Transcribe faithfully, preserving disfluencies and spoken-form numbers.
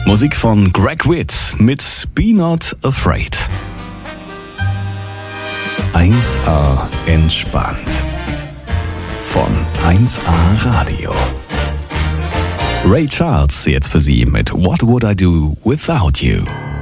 Musik von Greg Witt mit Be Not Afraid. eins A entspannt. Von eins A Radio. Ray Charles jetzt für Sie mit What Would I Do Without You?